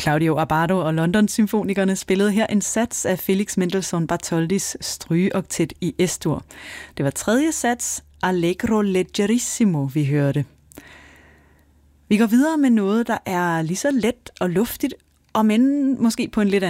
Claudio Abbado og London-symfonikerne spillede her en sats af Felix Mendelssohn Bartholdis strygeoktet i S-dur. Det var tredje sats, Allegro leggerissimo, vi hørte. Vi går videre med noget, der er lige så let og luftigt, og men måske på en lidt